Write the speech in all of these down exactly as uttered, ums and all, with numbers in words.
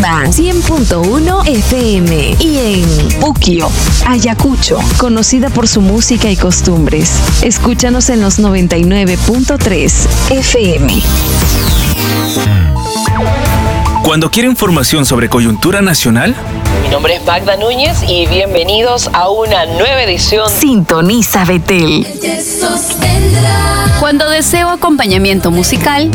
Lima cien punto uno F M y en Puquio, Ayacucho, conocida por su música y costumbres. Escúchanos en los noventa y nueve punto tres F M. Cuando quiere información sobre coyuntura nacional, mi nombre es Magda Núñez y bienvenidos a una nueva edición. Sintoniza Betel. Cuando deseo acompañamiento musical,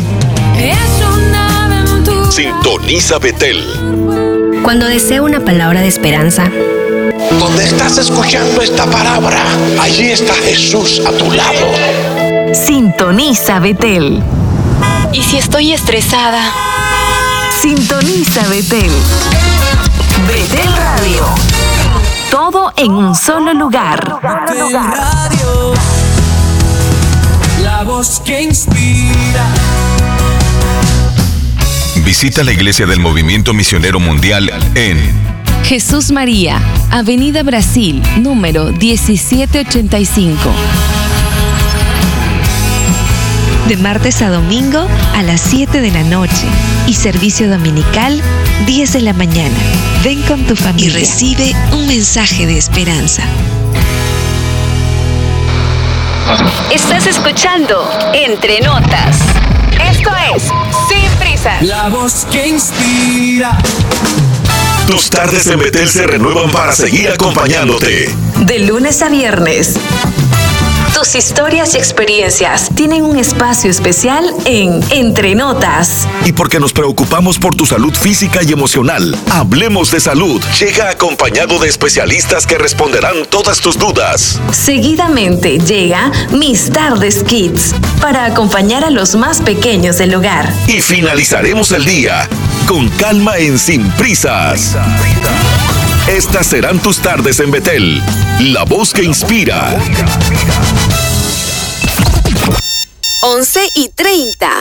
Sintoniza Betel. Cuando deseo una palabra de esperanza. Donde estás escuchando esta palabra, allí está Jesús a tu lado. Sintoniza Betel. ¿Y si estoy estresada? Sintoniza Betel. Betel Radio. Todo en un solo lugar. Betel Radio. La voz que inspira. Visita la Iglesia del Movimiento Misionero Mundial en Jesús María, Avenida Brasil, número diecisiete ochenta y cinco. De martes a domingo a las siete de la noche y servicio dominical diez de la mañana. Ven con tu familia y recibe un mensaje de esperanza. Estás escuchando Entre Notas. Esto es Sin Prisas. La voz que inspira. Tus tardes en Betel se renuevan para seguir acompañándote. De lunes a viernes. Tus historias y experiencias tienen un espacio especial en Entre Notas. Y porque nos preocupamos por tu salud física y emocional, Hablemos de Salud llega acompañado de especialistas que responderán todas tus dudas. Seguidamente llega Mis Tardes Kids para acompañar a los más pequeños del hogar. Y finalizaremos el día con calma en Sin Prisas. Estas serán tus tardes en Betel, la voz que inspira. once y treinta.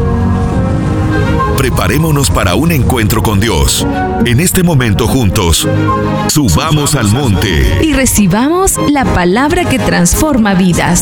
Preparémonos para un encuentro con Dios. En este momento juntos, subamos al monte y recibamos la palabra que transforma vidas.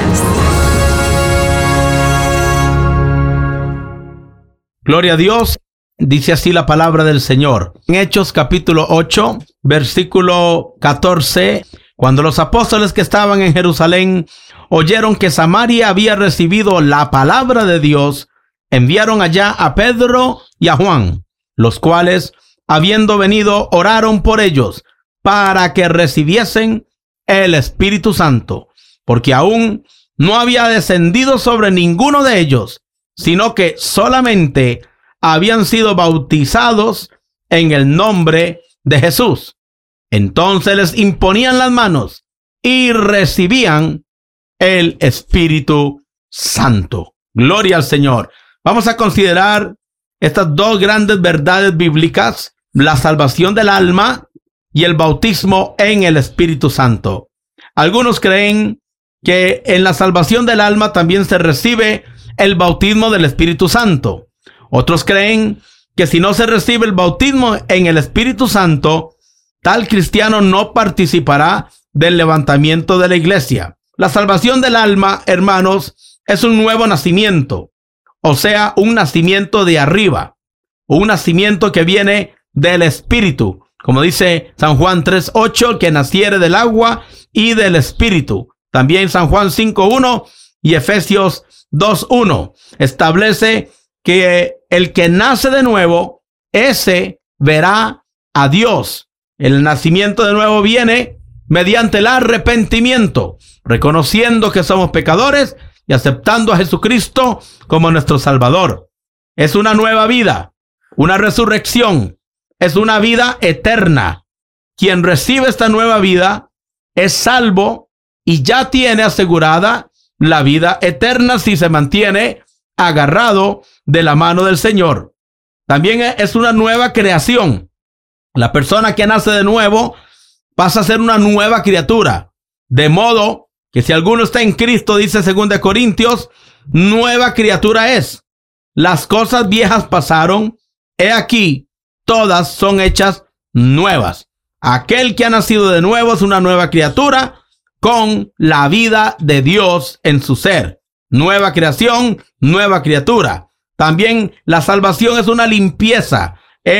Gloria a Dios. Dice así la palabra del Señor. En Hechos capítulo ocho, versículo catorce, cuando los apóstoles que estaban en Jerusalén oyeron que Samaria había recibido la palabra de Dios, enviaron allá a Pedro y a Juan, los cuales, habiendo venido, oraron por ellos para que recibiesen el Espíritu Santo, porque aún no había descendido sobre ninguno de ellos, sino que solamente habían sido bautizados en el nombre de Jesús. Entonces les imponían las manos y recibían el Espíritu Santo. Gloria al Señor. Vamos a considerar estas dos grandes verdades bíblicas: la salvación del alma y el bautismo en el Espíritu Santo. Algunos creen que en la salvación del alma también se recibe el bautismo del Espíritu Santo. Otros creen que si no se recibe el bautismo en el Espíritu Santo, tal cristiano no participará del levantamiento de la iglesia. La salvación del alma, hermanos, es un nuevo nacimiento, o sea, un nacimiento de arriba, un nacimiento que viene del Espíritu, como dice San Juan tres ocho, que naciere del agua y del Espíritu. También San Juan cinco uno y Efesios dos uno establece que el que nace de nuevo, ese verá a Dios. El nacimiento de nuevo viene mediante el arrepentimiento, reconociendo que somos pecadores y aceptando a Jesucristo como nuestro Salvador. Es una nueva vida, una resurrección, es una vida eterna. Quien recibe esta nueva vida es salvo y ya tiene asegurada la vida eterna si se mantiene agarrado de la mano del Señor. También es una nueva creación. La persona que nace de nuevo pasa a ser una nueva criatura. De modo que si alguno está en Cristo, dice segunda de Corintios, nueva criatura es. Las cosas viejas pasaron, he aquí, todas son hechas nuevas. Aquel que ha nacido de nuevo es una nueva criatura con la vida de Dios en su ser. Nueva creación, nueva criatura. También la salvación es una limpieza. El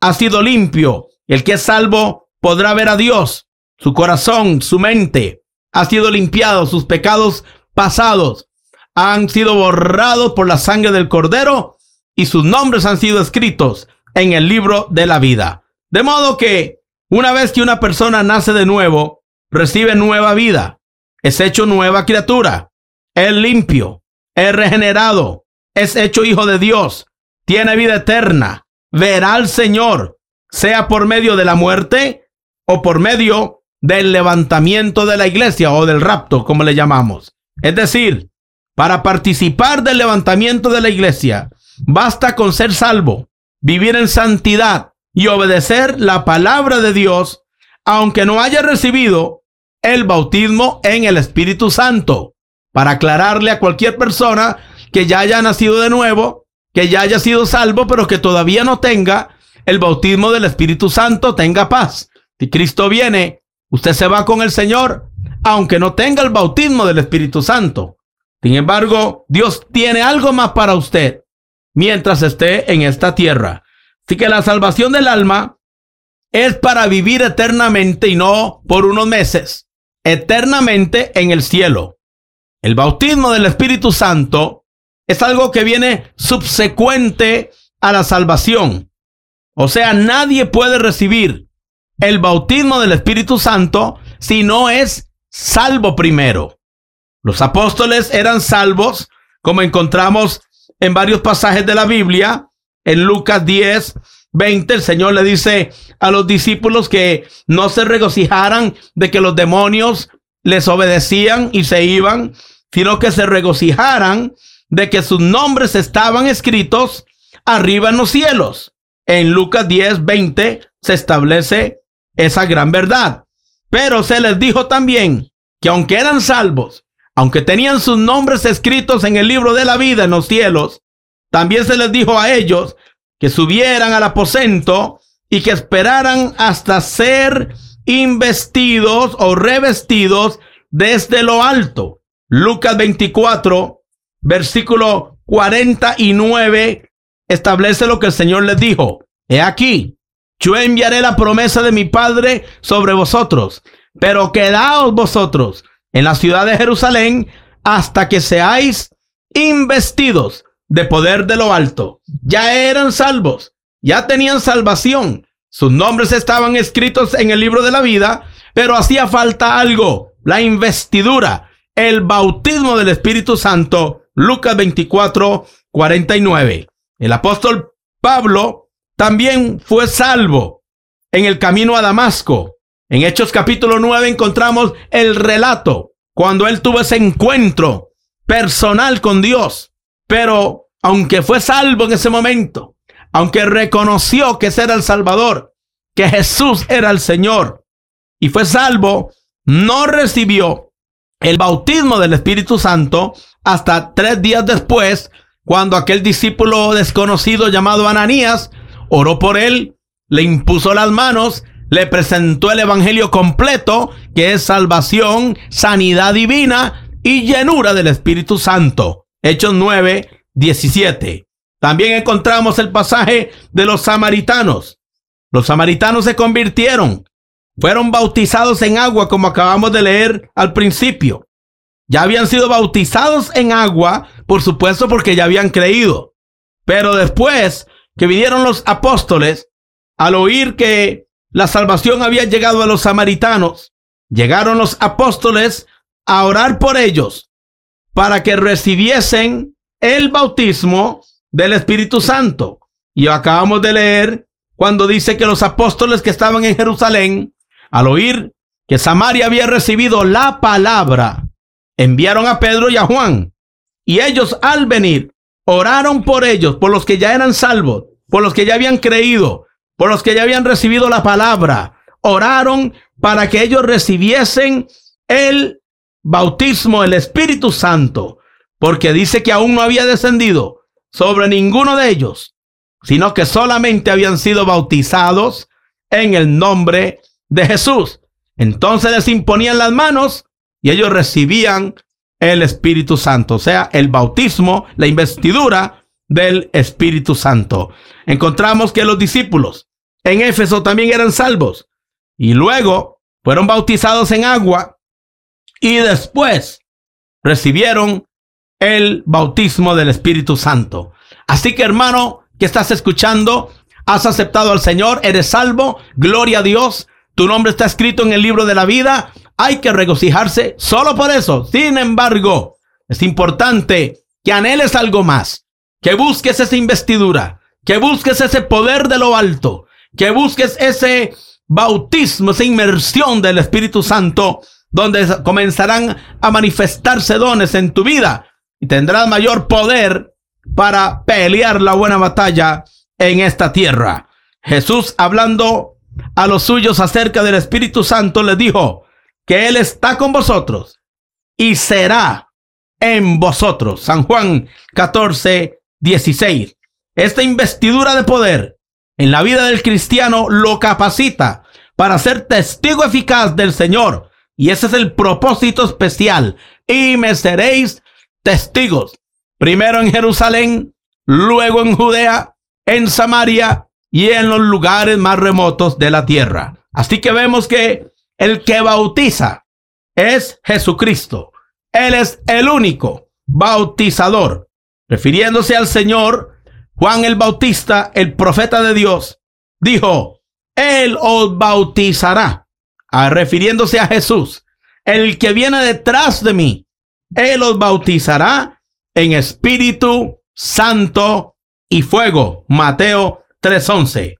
ha sido limpio. El que es salvo podrá ver a Dios. Su corazón, su mente ha sido limpiado. Sus pecados pasados han sido borrados por la sangre del Cordero y sus nombres han sido escritos en el libro de la vida. De modo que una vez que una persona nace de nuevo, recibe nueva vida, es hecho nueva criatura, es limpio, es regenerado, es hecho hijo de Dios, tiene vida eterna, verá al Señor, sea por medio de la muerte o por medio del levantamiento de la iglesia o del rapto, como le llamamos. Es decir, para participar del levantamiento de la iglesia, basta con ser salvo, vivir en santidad y obedecer la palabra de Dios, aunque no haya recibido el bautismo en el Espíritu Santo. Para aclararle a cualquier persona que ya haya nacido de nuevo, que ya haya sido salvo, pero que todavía no tenga el bautismo del Espíritu Santo, tenga paz. Si Cristo viene, usted se va con el Señor, aunque no tenga el bautismo del Espíritu Santo. Sin embargo, Dios tiene algo más para usted mientras esté en esta tierra. Así que la salvación del alma es para vivir eternamente y no por unos meses, eternamente en el cielo. El bautismo del Espíritu Santo es algo que viene subsecuente a la salvación. O sea, nadie puede recibir el bautismo del Espíritu Santo si no es salvo primero. Los apóstoles eran salvos, como encontramos en varios pasajes de la Biblia. En Lucas diez, veinte, el Señor le dice a los discípulos que no se regocijaran de que los demonios les obedecían y se iban, sino que se regocijaran de que sus nombres estaban escritos arriba en los cielos. En Lucas diez, veinte se establece esa gran verdad. Pero se les dijo también que aunque eran salvos, aunque tenían sus nombres escritos en el libro de la vida en los cielos, también se les dijo a ellos que subieran al aposento y que esperaran hasta ser investidos o revestidos desde lo alto. Lucas veinticuatro, versículo cuarenta y nueve, establece lo que el Señor les dijo. He aquí, yo enviaré la promesa de mi Padre sobre vosotros, pero quedaos vosotros en la ciudad de Jerusalén hasta que seáis investidos de poder de lo alto. Ya eran salvos, ya tenían salvación. Sus nombres estaban escritos en el libro de la vida, pero hacía falta algo, la investidura, el bautismo del Espíritu Santo. Lucas veinticuatro, cuarenta y nueve. El apóstol Pablo también fue salvo en el camino a Damasco. En Hechos capítulo nueve encontramos el relato cuando él tuvo ese encuentro personal con Dios. Pero aunque fue salvo en ese momento, aunque reconoció que ese era el Salvador, que Jesús era el Señor, y fue salvo, no recibió el bautismo del Espíritu Santo hasta tres días después, cuando aquel discípulo desconocido llamado Ananías oró por él, le impuso las manos, le presentó el evangelio completo, que es salvación, sanidad divina y llenura del Espíritu Santo. Hechos nueve, diecisiete. También encontramos el pasaje de los samaritanos. Los samaritanos se convirtieron, fueron bautizados en agua, como acabamos de leer al principio. Ya habían sido bautizados en agua, por supuesto, porque ya habían creído. Pero después que vinieron los apóstoles, al oír que la salvación había llegado a los samaritanos, llegaron los apóstoles a orar por ellos para que recibiesen el bautismo del Espíritu Santo. Y acabamos de leer cuando dice que los apóstoles que estaban en Jerusalén, al oír que Samaria había recibido la palabra, enviaron a Pedro y a Juan. Y ellos, al venir, oraron por ellos, por los que ya eran salvos, por los que ya habían creído, por los que ya habían recibido la palabra. Oraron para que ellos recibiesen el bautismo, el Espíritu Santo, porque dice que aún no había descendido sobre ninguno de ellos, sino que solamente habían sido bautizados en el nombre de Jesús. Entonces les imponían las manos y ellos recibían el Espíritu Santo, o sea, el bautismo, la investidura del Espíritu Santo. Encontramos que los discípulos en Éfeso también eran salvos. Y luego fueron bautizados en agua y después recibieron el bautismo del Espíritu Santo. Así que, hermano, que estás escuchando, has aceptado al Señor, eres salvo, gloria a Dios, tu nombre está escrito en el libro de la vida. Hay que regocijarse solo por eso. Sin embargo, es importante que anheles algo más, que busques esa investidura, que busques ese poder de lo alto, que busques ese bautismo, esa inmersión del Espíritu Santo, donde comenzarán a manifestarse dones en tu vida y tendrás mayor poder para pelear la buena batalla en esta tierra. Jesús, hablando a los suyos acerca del Espíritu Santo, les dijo que Él está con vosotros y será en vosotros. San Juan catorce, dieciséis. Esta investidura de poder en la vida del cristiano lo capacita para ser testigo eficaz del Señor. Y ese es el propósito especial. Y me seréis testigos. Primero en Jerusalén, luego en Judea, en Samaria y en los lugares más remotos de la tierra. Así que vemos que el que bautiza es Jesucristo. Él es el único bautizador. Refiriéndose al Señor, Juan el Bautista, el profeta de Dios, dijo: Él os bautizará. Ah, refiriéndose a Jesús, el que viene detrás de mí, Él os bautizará en Espíritu Santo y fuego. Mateo tres once.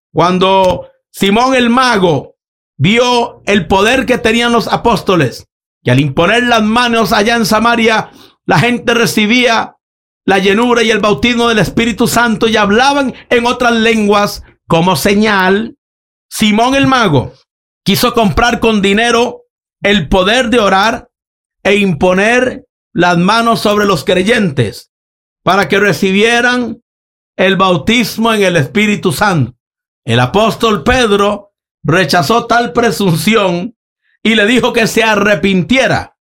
Cuando Simón el mago vio el poder que tenían los apóstoles, y al imponer las manos allá en Samaria, la gente recibía la llenura y el bautismo del Espíritu Santo y hablaban en otras lenguas como señal, Simón el mago quiso comprar con dinero el poder de orar e imponer las manos sobre los creyentes para que recibieran el bautismo en el Espíritu Santo. El apóstol Pedro rechazó tal presunción y le dijo que se arrepintiera,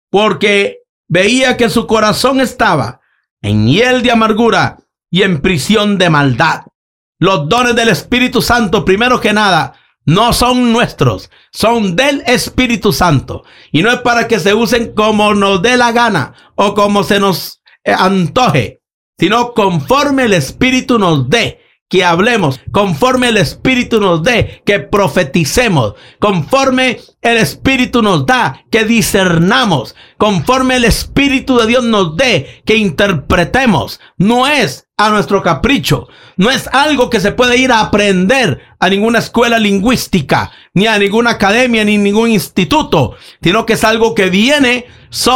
porque veía que su corazón estaba en hiel de amargura y en prisión de maldad. Los dones del Espíritu Santo, primero que nada, no son nuestros, son del Espíritu Santo. Y no es para que se usen como nos dé la gana o como se nos antoje, sino conforme el Espíritu nos dé que hablemos, conforme el Espíritu nos dé que profeticemos, conforme el Espíritu nos da que discernamos, conforme el Espíritu de Dios nos dé que interpretemos. No es a nuestro capricho, no es algo que se puede ir a aprender a ninguna escuela lingüística, ni a ninguna academia, ni ningún instituto, sino que es algo que viene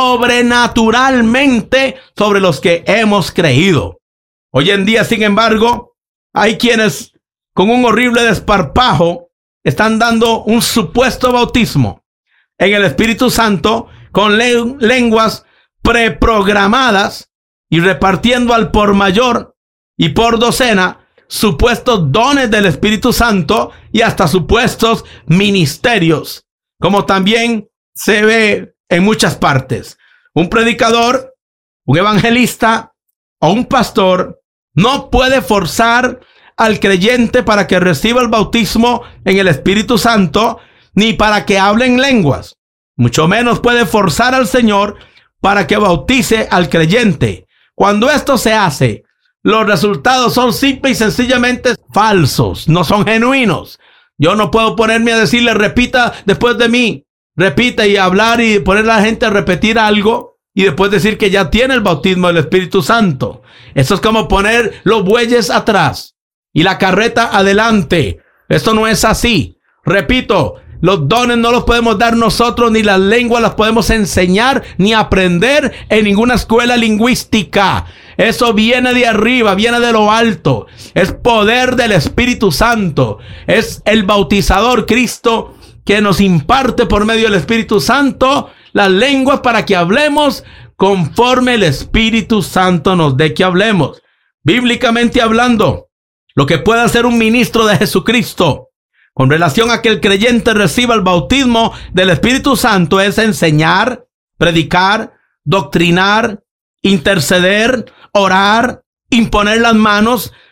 sobrenaturalmente sobre los que hemos creído. Hoy en día, sin embargo, hay quienes con un horrible desparpajo están dando un supuesto bautismo en el Espíritu Santo con le- lenguas preprogramadas y repartiendo al por mayor y por docena supuestos dones del Espíritu Santo y hasta supuestos ministerios, como también se ve en muchas partes. Un predicador, un evangelista o un pastor no puede forzar al creyente para que reciba el bautismo en el Espíritu Santo, ni para que hable en lenguas. Mucho menos puede forzar al Señor para que bautice al creyente. Cuando esto se hace, los resultados son simple y sencillamente falsos, no son genuinos. Yo no puedo ponerme a decirle: repita después de mí, repita, y hablar y poner a la gente a repetir algo y después decir que ya tiene el bautismo del Espíritu Santo. Eso es como poner los bueyes atrás y la carreta adelante. Esto no es así. Repito, los dones no los podemos dar nosotros, ni las lenguas las podemos enseñar ni aprender en ninguna escuela lingüística. Eso viene de arriba, viene de lo alto. Es poder del Espíritu Santo. Es el bautizador Cristo que nos imparte por medio del Espíritu Santo las lenguas para que hablemos conforme el Espíritu Santo nos dé que hablemos. Bíblicamente hablando, lo que puede hacer un ministro de Jesucristo con relación a que el creyente reciba el bautismo del Espíritu Santo es enseñar, predicar, doctrinar, interceder, orar, imponer las manos,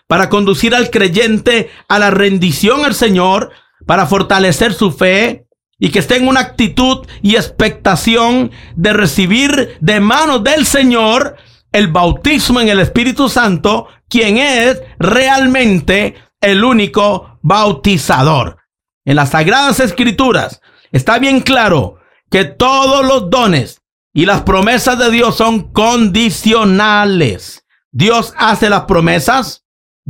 para conducir al creyente a la rendición al Señor, para fortalecer su fe y que esté en una actitud y expectación de recibir de manos del Señor el bautismo en el Espíritu Santo, quien es realmente el único bautizador. En las Sagradas Escrituras está bien claro que todos los dones y las promesas de Dios son condicionales. Dios hace las promesas